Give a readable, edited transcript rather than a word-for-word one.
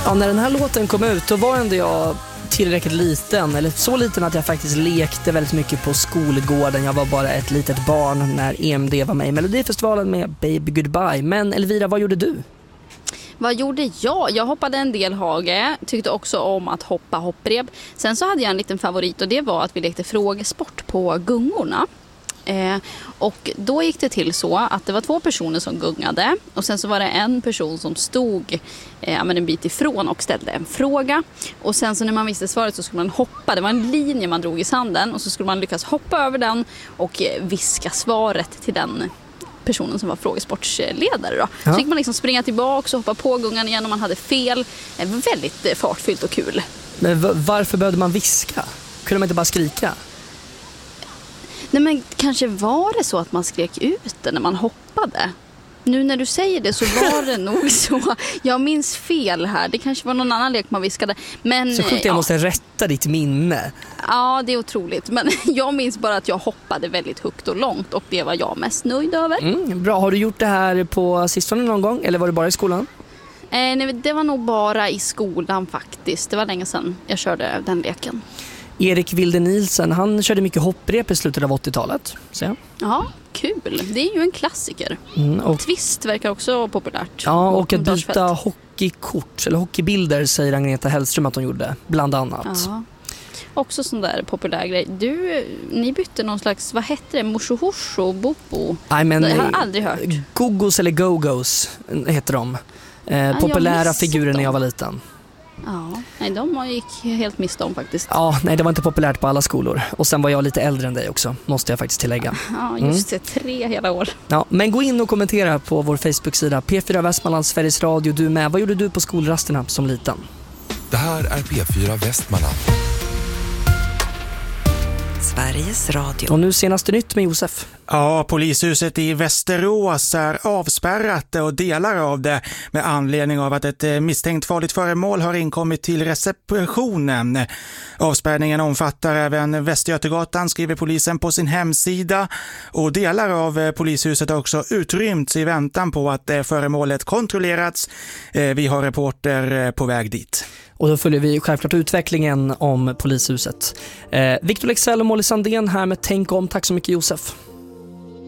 Ja, när den här låten kom ut då var ändå jag tillräckligt liten, eller så liten att jag faktiskt lekte väldigt mycket på skolgården. Jag var bara ett litet barn när EMD var med i Melodifestivalen med Baby Goodbye. Men Elvira, vad gjorde du? Vad gjorde jag? Jag hoppade en del hage, tyckte också om att hoppa hopprep. Sen så hade jag en liten favorit och det var att vi lekte frågesport på gungorna. Och då gick det till så att det var 2 personer som gungade och sen så var det en person som stod en bit ifrån och ställde en fråga, och sen så när man visste svaret så skulle man hoppa, det var en linje man drog i sanden och så skulle man lyckas hoppa över den och viska svaret till den personen som var frågesportsledare då. Ja. Så fick man liksom springa tillbaka och hoppa på gungan igen om man hade fel. Väldigt fartfyllt och kul. Men varför behövde man viska? Kunde man inte bara skrika? Nej, men kanske var det så att man skrek ut det när man hoppade. Nu när du säger det så var det nog så. Jag minns fel här. Det kanske var någon annan lek man viskade. Men, så sjukt, jag måste rätta ditt minne. Ja, det är otroligt. Men jag minns bara att jag hoppade väldigt högt och långt och det var jag mest nöjd över. Bra. Har du gjort det här på sistone någon gång eller var det bara i skolan? Nej, det var nog bara i skolan faktiskt. Det var länge sedan jag körde den leken. Erik Wilde Nielsen, han körde mycket hopprep i slutet av 80-talet. Så. Ja, kul. Det är ju en klassiker. Och Twist verkar också populärt. Ja, och att byta hockeykort eller hockeybilder säger Agneta Hellström att hon gjorde, bland annat. Ja. Också sån där populär grej. Ni bytte någon slags, vad hette det? Moshohosho, Bopo? Jag har aldrig hört. Gogos eller Gogos heter de. Populära figurer när jag var liten. Ja, nej, de gick helt miste om faktiskt. Ja, nej, det var inte populärt på alla skolor. Och sen var jag lite äldre än dig också, måste jag faktiskt tillägga. Ja, just det, 3 hela år. Ja, men gå in och kommentera på vår Facebook-sida P4 Västmanlands Sveriges Radio. Du med. Vad gjorde du på skolrasterna som liten? Det här är P4 Västmanland. Sveriges Radio. Och nu senaste nytt med Josef. Ja, polishuset i Västerås är avspärrat och delar av det med anledning av att ett misstänkt farligt föremål har inkommit till receptionen. Avspärrningen omfattar även Västgötegatan, skriver polisen på sin hemsida, och delar av polishuset har också utrymts i väntan på att föremålet kontrollerats. Vi har reporter på väg dit. Och då följer vi självklart utvecklingen om polishuset. Victor Lexell och Molly Sandén här med Tänk om. Tack så mycket, Josef.